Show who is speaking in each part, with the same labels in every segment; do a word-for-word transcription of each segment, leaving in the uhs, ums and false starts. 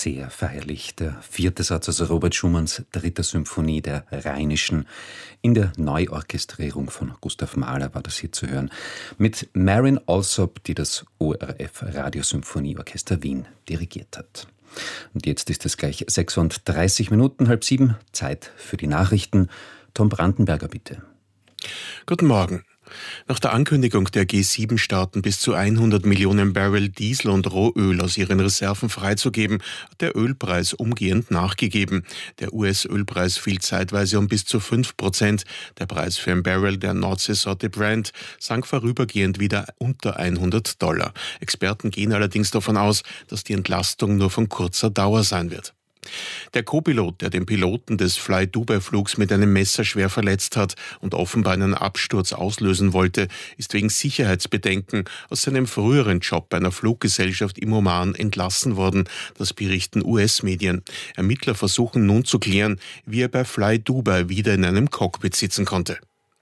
Speaker 1: sehr feierlich. Der vierte Satz aus Robert Schumanns dritter Symphonie der Rheinischen. In der Neuorchestrierung von Gustav Mahler war das hier zu hören. Mit Marin Alsop, die das O R F Radiosymphonieorchester Wien dirigiert hat. Und jetzt ist es gleich sechsunddreißig Minuten, halb sieben. Zeit für die Nachrichten. Tom Brandenberger, bitte.
Speaker 2: Guten Morgen. Nach der Ankündigung der G sieben Staaten bis zu hundert Millionen Barrel Diesel und Rohöl aus ihren Reserven freizugeben, hat der Ölpreis umgehend nachgegeben. Der U S-Ölpreis fiel zeitweise um bis zu fünf Prozent. Der Preis für ein Barrel der Nordseesorte Brent sank vorübergehend wieder unter hundert Dollar. Experten gehen allerdings davon aus, dass die Entlastung nur von kurzer Dauer sein wird. Der Co-Pilot, der den Piloten des Fly-Dubai-Flugs mit einem Messer schwer verletzt hat und offenbar einen Absturz auslösen wollte, ist wegen Sicherheitsbedenken aus seinem früheren Job bei einer Fluggesellschaft im Oman entlassen worden. Das berichten U S-Medien. Ermittler versuchen nun zu klären, wie er bei Fly-Dubai wieder in einem Cockpit sitzen konnte.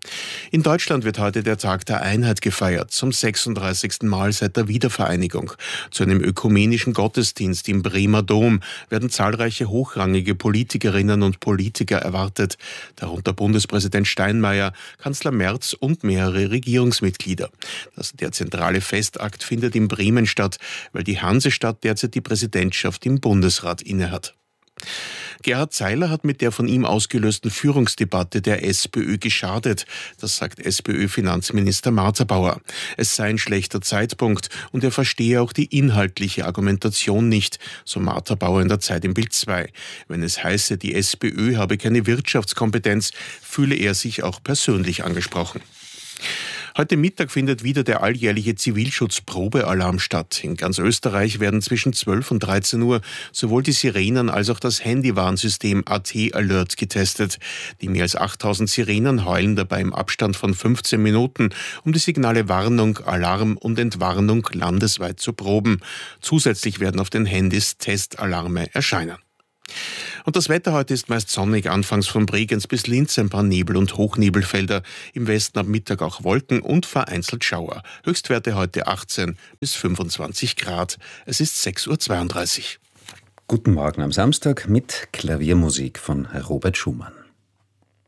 Speaker 2: In Deutschland wird heute der Tag der Einheit gefeiert, zum sechsunddreißigsten Mal seit der Wiedervereinigung. Zu einem ökumenischen Gottesdienst im Bremer Dom werden zahlreiche hochrangige Politikerinnen und Politiker erwartet, darunter Bundespräsident Steinmeier, Kanzler Merz und mehrere Regierungsmitglieder. Das, der zentrale Festakt findet in Bremen statt, weil die Hansestadt derzeit die Präsidentschaft im Bundesrat innehat. Gerhard Seiler hat mit der von ihm ausgelösten Führungsdebatte der SPÖ geschadet. Das sagt SPÖ-Finanzminister Martha-Bauer. Es sei ein schlechter Zeitpunkt und er verstehe auch die inhaltliche Argumentation nicht, so Martha-Bauer in der Zeit im Bild zwei. Wenn es heiße, die SPÖ habe keine Wirtschaftskompetenz, fühle er sich auch persönlich angesprochen. Heute Mittag findet wieder der alljährliche Zivilschutz-Probealarm statt. In ganz Österreich werden zwischen zwölf und dreizehn Uhr sowohl die Sirenen als auch das Handywarnsystem A T Alert getestet. Die mehr als achttausend Sirenen heulen dabei im Abstand von fünfzehn Minuten, um die Signale Warnung, Alarm und Entwarnung landesweit zu proben. Zusätzlich werden auf den Handys Testalarme erscheinen. Und das Wetter heute ist meist sonnig, anfangs von Bregenz bis Linz ein paar Nebel- und Hochnebelfelder, im Westen ab Mittag auch Wolken und vereinzelt Schauer. Höchstwerte heute achtzehn bis fünfundzwanzig Grad. Es ist sechs Uhr zweiunddreißig.
Speaker 1: Guten Morgen am Samstag mit Klaviermusik von Robert Schumann.